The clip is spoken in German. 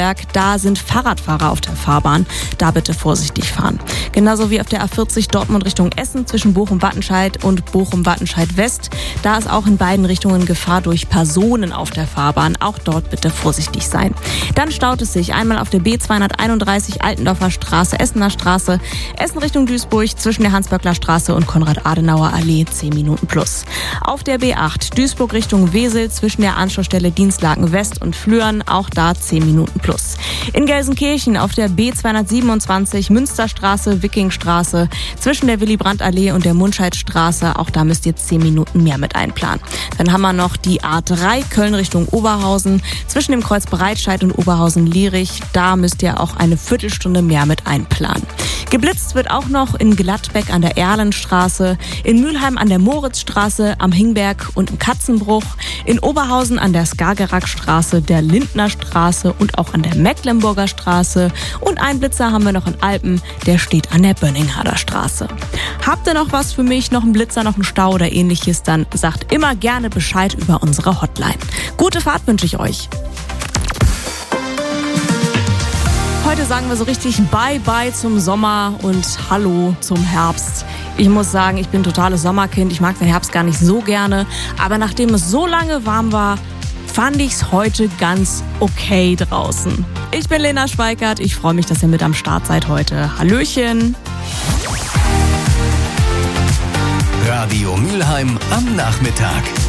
Nürnberg, da sind Fahrradfahrer auf der Fahrbahn. Da bitte vorsichtig fahren. Genauso wie auf der A40 Dortmund Richtung Essen zwischen Bochum-Wattenscheid und Bochum-Wattenscheid-West. Da ist auch in beiden Richtungen Gefahr durch Personen auf der Fahrbahn. Auch dort bitte vorsichtig sein. Dann staut es sich einmal auf der B231 Altendorfer Straße, Essener Straße, Essen Richtung Duisburg zwischen der Hans-Böckler Straße und Konrad-Adenauer Allee 10 Minuten plus. Auf der B8 Duisburg Richtung Wesel zwischen der Anschlussstelle Dienstlaken West und Flöhren, auch da 10 Minuten plus. In Gelsenkirchen auf der B227 Münsterstraße, Wikingstraße zwischen der Willy-Brandt-Allee und der Mundscheidstraße, auch da müsst ihr 10 Minuten mehr mit einplanen. Dann haben wir noch die A3 Köln Richtung Oberhausen zwischen dem Kreuz Breitscheid und Oberhausen-Lierich, da müsst ihr auch eine Viertelstunde mehr mit einplanen. Geblitzt wird auch noch in Gladbeck an der Erlenstraße, in Mülheim an der Moritzstraße, am Hingberg und im Katzenbruch, in Oberhausen an der Skagerrakstraße, der Lindner Straße und auch an der Mecklenburger Straße. Und einen Blitzer haben wir noch in Alpen, der steht an der Bönninghader Straße. Habt ihr noch was für mich, noch einen Blitzer, noch einen Stau oder ähnliches, dann sagt immer gerne Bescheid über unsere Hotline. Gute Fahrt wünsche ich euch. Heute sagen wir so richtig Bye-bye zum Sommer und Hallo zum Herbst. Ich muss sagen, ich bin totales Sommerkind. Ich mag den Herbst gar nicht so gerne. Aber nachdem es so lange warm war, fand ich es heute ganz okay draußen. Ich bin Lena Schweikert. Ich freue mich, dass ihr mit am Start seid heute. Hallöchen! Radio Mülheim am Nachmittag.